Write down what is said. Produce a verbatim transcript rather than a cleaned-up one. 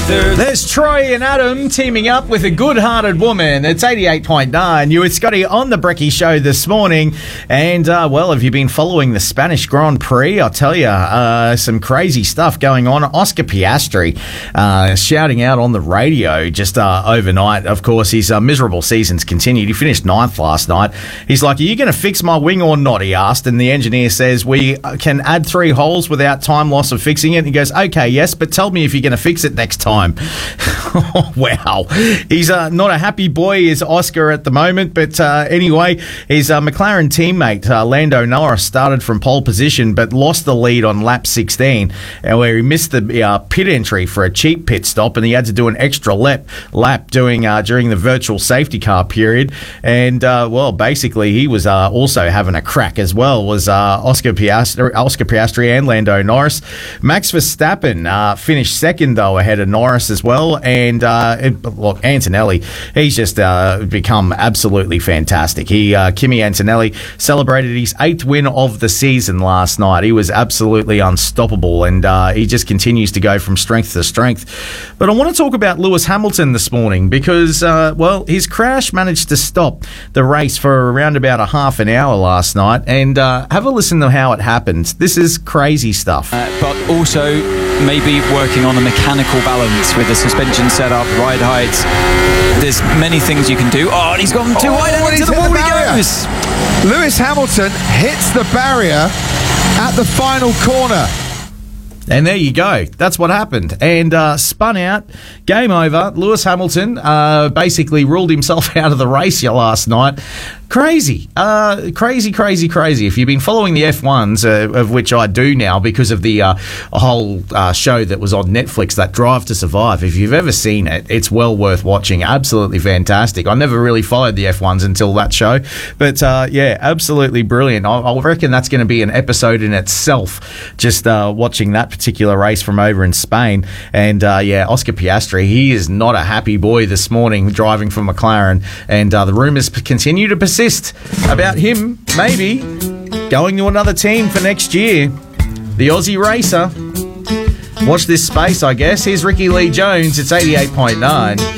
weather. There's Troy and Adam teaming up with a good-hearted woman. It's eighty-eight point nine. You with Scotty on the Brekkie Show this morning. And, uh, well, have you been following the Spanish Grand Prix? I'll tell you, uh, some crazy stuff going on. Oscar Piastri uh, shouting out on the radio just uh, overnight. Of course, his uh, miserable season's continued. He finished ninth last night. He's like, are you going to fix my wing or not, he asked. And the engineer says, we can add three holes without time loss of fixing it. And he goes, okay, yes, but tell me if you're going to fix it next time. Oh, wow. He's uh, not a happy boy, is Oscar, at the moment. But uh, anyway, his uh, McLaren teammate, uh, Lando Norris, started from pole position but lost the lead on lap sixteen, uh, where he missed the uh, pit entry for a cheap pit stop, and he had to do an extra lap, lap doing uh, during the virtual safety car period. And, uh, well, basically, he was uh, also having a crack as well, was uh, Oscar Piastri, Oscar Piastri and Lando Norris. Max Verstappen uh, finished second, though, ahead of Norris as well. And, uh, it, look, Antonelli, he's just uh, become absolutely fantastic. He, uh, Kimi Antonelli, celebrated his eighth win of the season last night. He was absolutely unstoppable, and uh, he just continues to go from strength to strength. But I want to talk about Lewis Hamilton this morning because, uh, well, his crash managed to stop the race for around about a half an hour last night. And uh, have a listen to how it happened. This is crazy stuff. Uh, but also maybe working on a mechanical balance with the suspension setup, ride heights. There's many things you can do. Oh, and he's gone too oh, wide, and into the wall he goes. Lewis Hamilton hits the barrier at the final corner. And there you go. That's what happened. And uh, spun out. Game over. Lewis Hamilton uh, basically ruled himself out of the race last night. Crazy. Uh, crazy, crazy, crazy. If you've been following the F ones, uh, of which I do now because of the uh, whole uh, show that was on Netflix, that Drive to Survive, if you've ever seen it, it's well worth watching. Absolutely fantastic. I never really followed the F ones until that show. But, uh, yeah, absolutely brilliant. I, I reckon that's going to be an episode in itself, just uh, watching that particular race from over in Spain. And, uh, yeah, Oscar Piastri, he is not a happy boy this morning driving for McLaren. And uh, the rumours continue to persist about him maybe going to another team for next year. The Aussie racer. Watch this space, I guess. Here's Ricky Lee Jones. It's eighty-eight point nine.